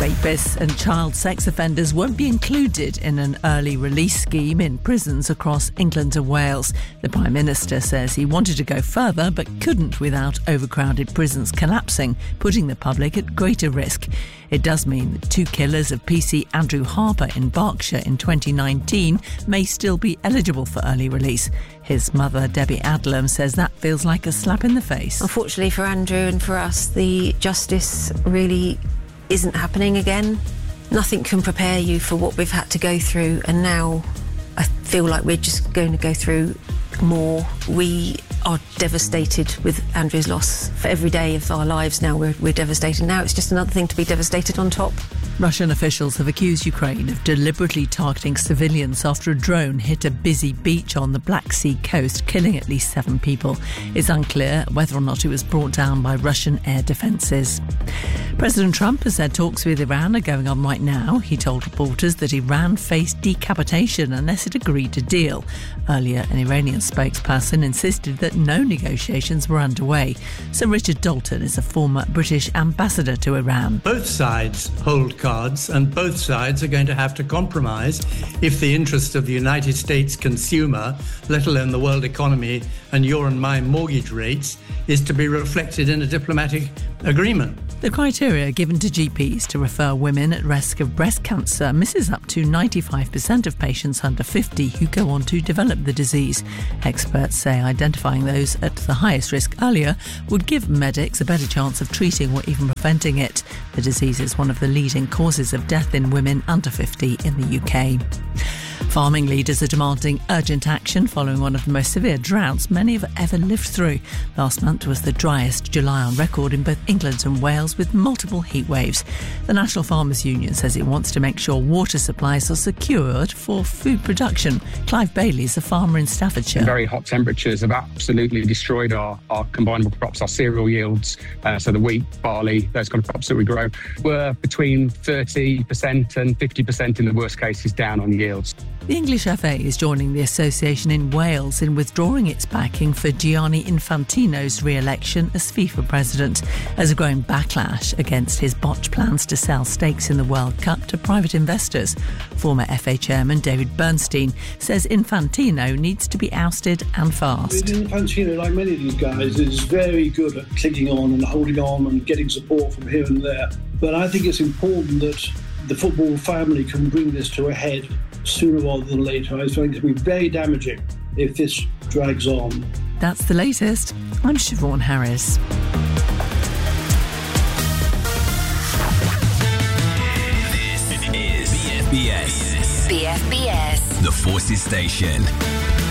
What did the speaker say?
Rapists and child sex offenders won't be included in an early release scheme in prisons across England and Wales. The Prime Minister says he wanted to go further but couldn't without overcrowded prisons collapsing, putting the public at greater risk. It does mean that two killers of PC Andrew Harper in Berkshire in 2019 may still be eligible for early release. His mother, Debbie Adlam, says that feels like a slap in the face. Unfortunately for Andrew and for us, the justice really isn't happening again. Nothing can prepare you for what we've had to go through, and now I feel like we're just going to go through more. We are devastated with Andrew's loss. For every day of our lives now, we're devastated. Now it's just another thing to be devastated on top. Russian officials have accused Ukraine of deliberately targeting civilians after a drone hit a busy beach on the Black Sea coast, killing at least 7 people. It's unclear whether or not it was brought down by Russian air defences. President Trump has said talks with Iran are going on right now. He told reporters that Iran faced decapitation unless it agreed to deal. Earlier, an Iranian spokesperson insisted that no negotiations were underway. Sir Richard Dalton is a former British ambassador to Iran. Both sides hold cards, and both sides are going to have to compromise if the interest of the United States consumer, let alone the world economy and your and my mortgage rates, is to be reflected in a diplomatic agreement. The criteria given to GPs to refer women at risk of breast cancer misses up to 95% of patients under 50 who go on to develop the disease. Experts say identifying those at the highest risk earlier would give medics a better chance of treating or even preventing it. The disease is one of the leading causes of death in women under 50 in the UK. Farming leaders are demanding urgent action following one of the most severe droughts many have ever lived through. Last month was the driest July on record in both England and Wales, with multiple heat waves. The National Farmers Union says it wants to make sure water supplies are secured for food production. Clive Bailey is a farmer in Staffordshire. Very hot temperatures have absolutely destroyed our combinable crops, our cereal yields, so the wheat, barley, those kind of crops that we grow, were between 30% and 50% in the worst cases down on yields. The English FA is joining the association in Wales in withdrawing its backing for Gianni Infantino's re-election as FIFA president, as a growing backlash against his botched plans to sell stakes in the World Cup to private investors. Former FA chairman David Bernstein says Infantino needs to be ousted and fast. Infantino, like many of these guys, is very good at clinging on and holding on and getting support from here and there. But I think it's important that the football family can bring this to a head sooner rather than later. I think it will be very damaging if this drags on. That's the latest. I'm Siobhan Harris. This is BFBS. BFBS. The Forces Station.